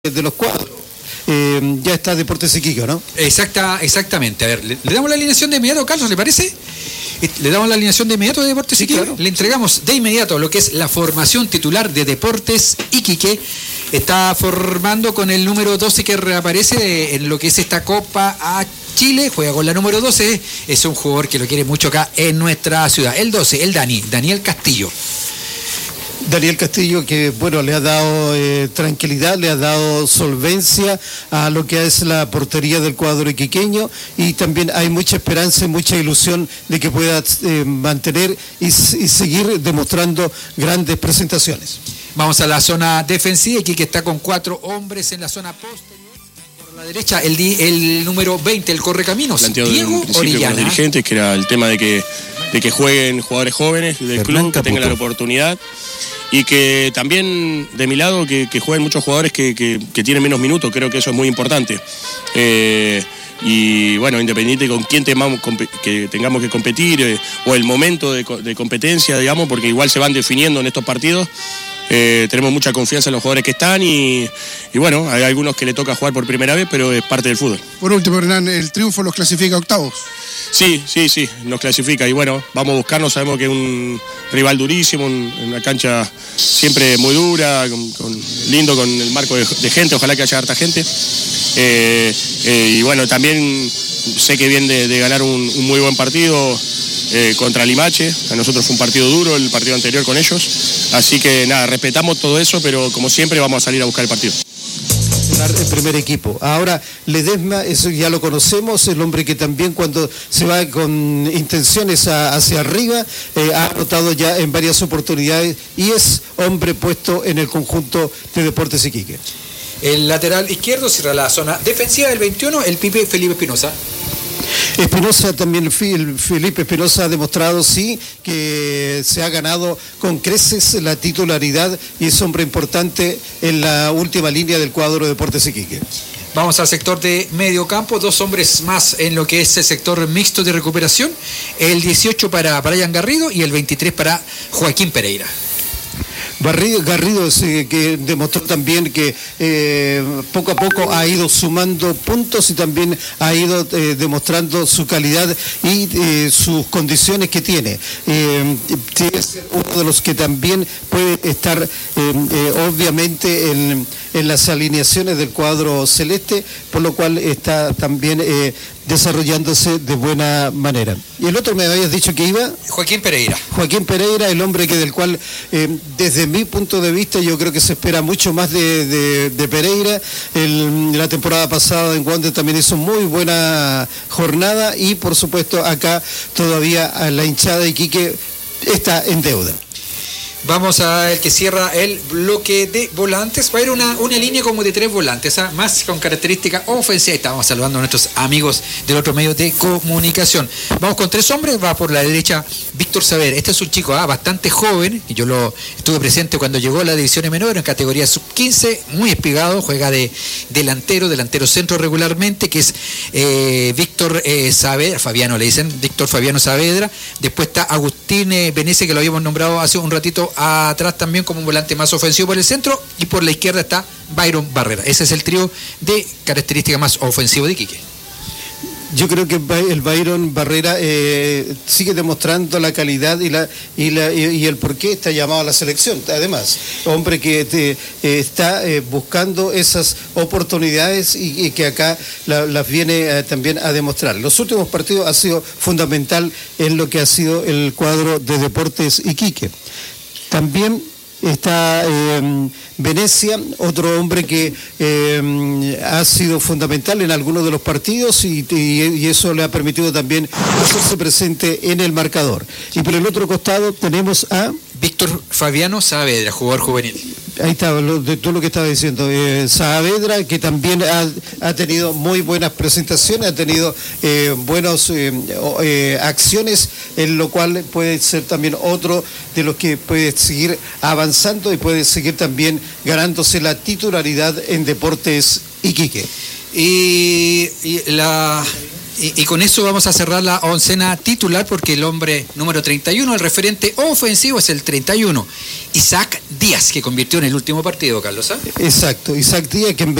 de los cuadros. Ya está Deportes Iquique, ¿no? Exactamente. A ver, le damos la alineación de inmediato, Carlos, ¿le parece? Le damos la alineación de inmediato de Deportes Iquique. Claro. Le entregamos de inmediato lo que es la formación titular de Deportes Iquique. Está formando con el número 12 que reaparece en lo que es esta Copa a Chile. Juega con la número 12. Es un jugador que lo quiere mucho acá en nuestra ciudad. El 12, el Daniel Castillo. Daniel Castillo, que bueno, le ha dado tranquilidad, le ha dado solvencia a lo que es la portería del cuadro iquiqueño, y también hay mucha esperanza y mucha ilusión de que pueda mantener y seguir demostrando grandes presentaciones. Vamos a la zona defensiva, aquí que está con 4 hombres en la zona posterior. Por la derecha, el número 20, el correcaminos, Diego Orellana. Con los dirigentes, que era el tema de que jueguen jugadores jóvenes del club, que tengan la oportunidad. Y que también, de mi lado, que jueguen muchos jugadores que tienen menos minutos. Creo que eso es muy importante. Y bueno, independiente con quién tengamos que competir, o el momento de competencia, digamos, porque igual se van definiendo en estos partidos. Tenemos mucha confianza en los jugadores que están y bueno, hay algunos que le toca jugar por primera vez, pero es parte del fútbol. Por último, Hernán, ¿el triunfo los clasifica a octavos? Sí, nos clasifica y bueno, vamos a buscarnos, sabemos que es un rival durísimo, una cancha siempre muy dura, lindo con el marco de gente, ojalá que haya harta gente. Y bueno, también sé que viene de ganar un muy buen partido contra Limache. A nosotros fue un partido duro el partido anterior con ellos, así que nada, respetamos todo eso, pero como siempre vamos a salir a buscar el partido. El primer equipo. Ahora, Ledesma, eso ya lo conocemos, el hombre que también cuando se va con intenciones hacia arriba, ha anotado ya en varias oportunidades y es hombre puesto en el conjunto de Deportes Iquique. El lateral izquierdo cierra la zona defensiva del 21, el Pipe Felipe Espinosa. Espinosa también, Felipe Espinosa ha demostrado, sí, que se ha ganado con creces la titularidad y es hombre importante en la última línea del cuadro de Deportes Iquique. Vamos al sector de medio campo, 2 hombres más en lo que es el sector mixto de recuperación, el 18 para Brian Garrido y el 23 para Joaquín Pereira. Garrido que demostró también que poco a poco ha ido sumando puntos y también ha ido demostrando su calidad y sus condiciones que tiene. Tiene ser uno de los que también puede estar obviamente en las alineaciones del cuadro celeste, por lo cual está también desarrollándose de buena manera. Y el otro me habías dicho que iba... Joaquín Pereira, el hombre que del cual desde mi punto de vista yo creo que se espera mucho más de Pereira. La temporada pasada en Wander también hizo muy buena jornada y por supuesto acá todavía la hinchada de Iquique está en deuda. Vamos a el que cierra el bloque de volantes. Va a haber una línea como de 3 volantes, más con característica ofensiva. Estamos saludando a nuestros amigos del otro medio de comunicación. Vamos con 3 hombres. Va por la derecha Víctor Saavedra. Este es un chico bastante joven, y yo lo estuve presente cuando llegó a la división menor en categoría sub-15, muy espigado, juega de delantero centro regularmente, que es Víctor Saavedra, Fabiano le dicen, Víctor Fabiano Saavedra. Después está Agustín Venecia, que lo habíamos nombrado hace un ratito atrás también como un volante más ofensivo por el centro, y por la izquierda está Byron Barrera. Ese es el trío de característica más ofensivo de Iquique. Yo creo que el Byron Barrera sigue demostrando la calidad y el por qué está llamado a la selección. Además, hombre que está buscando esas oportunidades y que acá las viene también a demostrar. Los últimos partidos ha sido fundamental en lo que ha sido el cuadro de Deportes Iquique. También está Venecia, otro hombre que ha sido fundamental en algunos de los partidos y eso le ha permitido también hacerse presente en el marcador. Y por el otro costado tenemos a Víctor Fabiano Saavedra, jugador juvenil. Ahí está, tú lo que estabas diciendo. Saavedra, que también ha tenido muy buenas presentaciones, ha tenido buenas acciones, en lo cual puede ser también otro de los que puede seguir avanzando y puede seguir también ganándose la titularidad en Deportes Iquique. Y la Y con eso vamos a cerrar la oncena titular, porque el hombre número 31, el referente ofensivo, es el 31, Isaac Díaz, que convirtió en el último partido, Carlos. Exacto, Isaac Díaz, que